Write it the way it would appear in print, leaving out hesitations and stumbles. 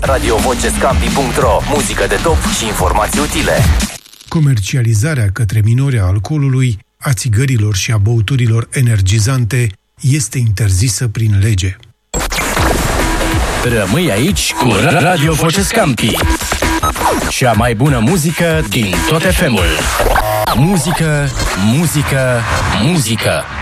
radiovocescampi.ro. Muzică de top și informații utile. Comercializarea către minori a alcoolului, a țigărilor și a băuturilor energizante este interzisă prin lege. Rămâi aici cu Radio Vocescampi. Cea mai bună muzică din tot FM-ul. Muzică, muzică, muzică.